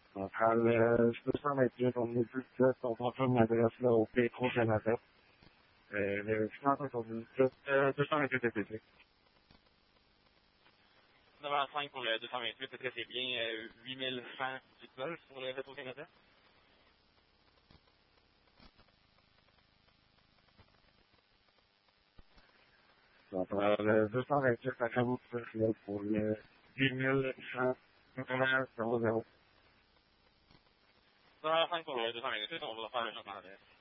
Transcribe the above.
Je peux faire mettre ton éditeur, ton confirme l'adresse là au Petro Canada. Le financement sur 228 TTC. 95 pour le 228, est-ce que c'est bien 8100 du pour le Petro Canada? Donc, le 228 à Cabo pour le 8100 00. 95 pour le 228, on va faire le changement d'adresse.